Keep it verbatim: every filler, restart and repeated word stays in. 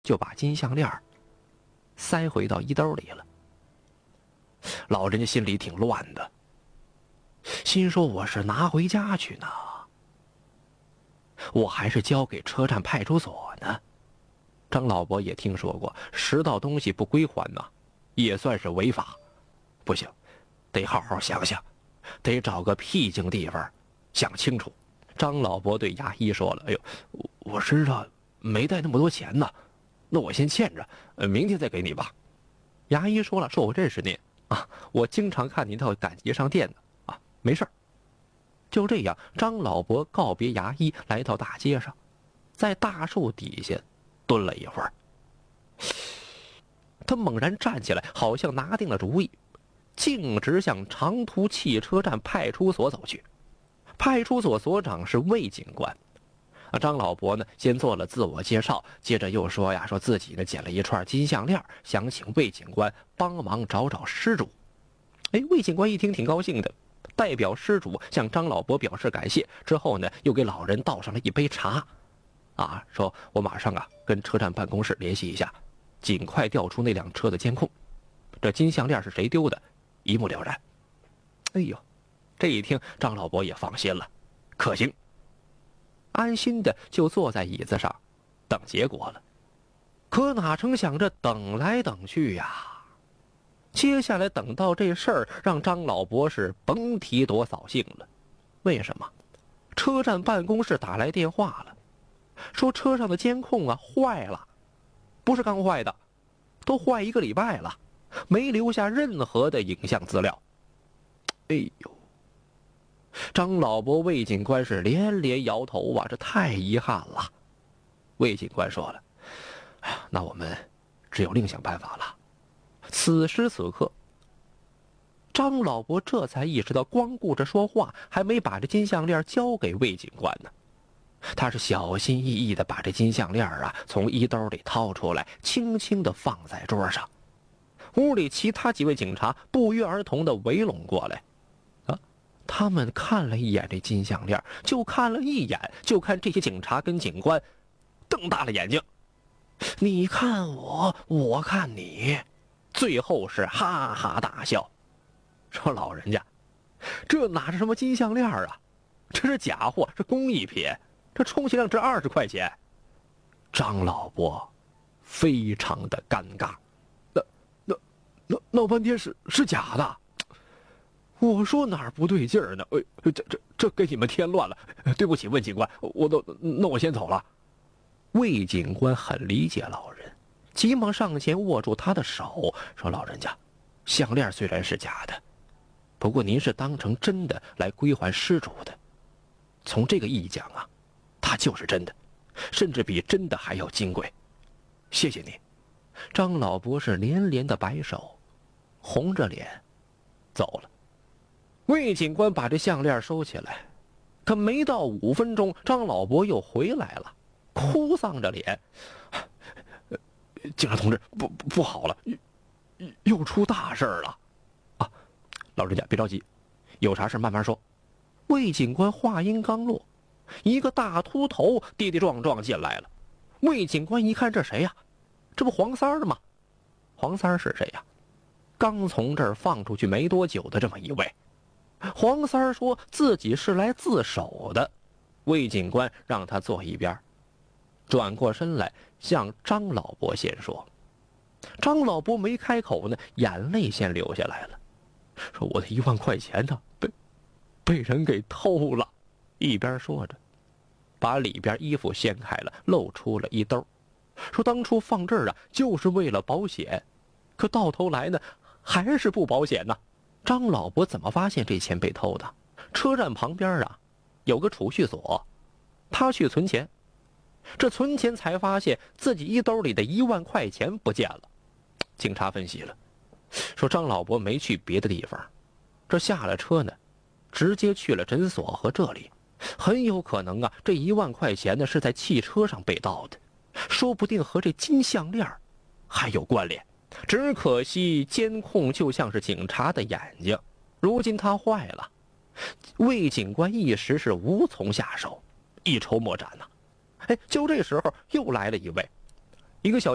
就把金项链塞回到衣兜里了。老人家心里挺乱的，心说我是拿回家去呢，我还是交给车站派出所呢。张老伯也听说过，拾到东西不归还呐，也算是违法。不行，得好好想想，得找个僻静地方想清楚。张老伯对牙医说了：“哎呦，我身上没带那么多钱呢，那我先欠着，呃，明天再给你吧。”牙医说了：“说我认识您啊，我经常看您到赶集上店的啊，没事儿。”就这样，张老伯告别牙医，来到大街上，在大树底下蹲了一会儿。他猛然站起来，好像拿定了主意，径直向长途汽车站派出所走去。派出所所长是魏警官。啊，张老伯呢，先做了自我介绍，接着又说呀，说自己呢捡了一串金项链，想请魏警官帮忙找找失主。哎，魏警官一听挺高兴的，代表失主向张老伯表示感谢，之后呢，又给老人倒上了一杯茶。啊，说我马上啊跟车站办公室联系一下，尽快调出那辆车的监控，这金项链是谁丢的，一目了然。哎呦，这一听张老伯也放心了，可行，安心的就坐在椅子上等结果了。可哪成想这等来等去呀，接下来等到这事儿让张老伯是甭提多扫兴了。为什么？车站办公室打来电话了，说车上的监控啊坏了，不是刚坏的，都坏一个礼拜了，没留下任何的影像资料。哎呦，张老伯、魏警官是连连摇头啊，这太遗憾了。魏警官说了：“哎呀，那我们只有另想办法了。”此时此刻，张老伯这才意识到，光顾着说话，还没把这金项链交给魏警官呢。他是小心翼翼地把这金项链啊从衣兜里掏出来，轻轻地放在桌上。屋里其他几位警察不约而同地围拢过来。啊，他们看了一眼这金项链，就看了一眼，就看这些警察跟警官瞪大了眼睛，你看我，我看你，最后是哈哈大笑，说老人家，这哪是什么金项链啊，这是假货，是工艺品，这充其量值二十块钱。张老伯非常的尴尬，那那那闹半天是是假的。我说哪儿不对劲儿呢？哎，这这这给你们添乱了，对不起，魏警官，我都那我先走了。魏警官很理解老人，急忙上前握住他的手，说：“老人家，项链虽然是假的，不过您是当成真的来归还失主的，从这个意义讲啊，它就是真的，甚至比真的还要金贵。谢谢您。”张老伯是连连的摆手，红着脸走了。魏警官把这项链收起来，可没到五分钟，张老伯又回来了，哭丧着脸：“警察同志，不不好了，又又出大事了啊！老人家别着急，有啥事慢慢说。”魏警官话音刚落，一个大秃头跌跌撞撞进来了。魏警官一看，这谁呀？这不黄三儿吗？黄三儿是谁呀？刚从这儿放出去没多久的这么一位。黄三儿说自己是来自首的，魏警官让他坐一边，转过身来向张老伯先说。张老伯没开口呢，眼泪先流下来了，说：“我的一万块钱呢，被被人给偷了。”一边说着，把里边衣服掀开了，露出了一兜，说当初放这儿啊，就是为了保险，可到头来呢，还是不保险呢。张老伯怎么发现这钱被偷的？车站旁边啊，有个储蓄所，他去存钱，这存钱才发现自己衣兜里的一万块钱不见了。警察分析了，说张老伯没去别的地方，这下了车呢，直接去了诊所和这里，很有可能啊，这一万块钱呢是在汽车上被盗的，说不定和这金项链还有关联。只可惜监控就像是警察的眼睛，如今它坏了，魏警官一时是无从下手，一筹莫展呐、啊。哎，就这时候又来了一位，一个小